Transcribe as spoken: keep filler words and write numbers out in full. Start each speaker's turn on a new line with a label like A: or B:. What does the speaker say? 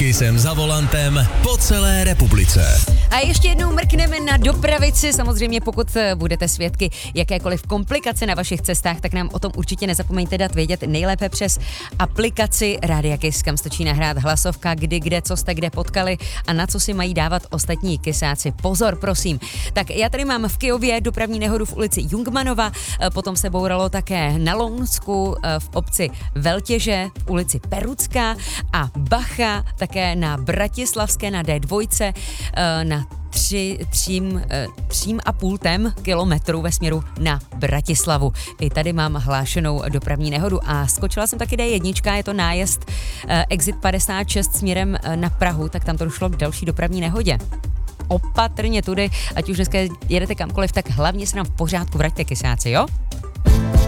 A: Kissem za volantem po celé republice.
B: A ještě jednou mrkneme na dopravici. Samozřejmě pokud budete svědky jakékoliv komplikace na vašich cestách, tak nám o tom určitě nezapomeňte dát vědět, nejlépe přes aplikaci Rádia Kiss, kam stačí nahrát hlasovka, kdy, kde, co jste kde potkali a na co si mají dávat ostatní kisáci. Pozor, prosím. Tak já tady mám v Kyjově dopravní nehodu v ulici Jungmanova, potom se bouralo také na Lounsku, v obci Veltěže, v ulici Perucká a Bacha, také na Bratislavské, na dé dva, na tři, třím, třím a půl tem kilometru ve směru na Bratislavu. I tady mám hlášenou dopravní nehodu a skočila jsem taky dé jedna, je to nájezd exit padesát šest směrem na Prahu, tak tam to došlo k další dopravní nehodě. Opatrně tudy, ať už dneska jedete kamkoliv, tak hlavně se nám v pořádku vraťte, kysáci, jo?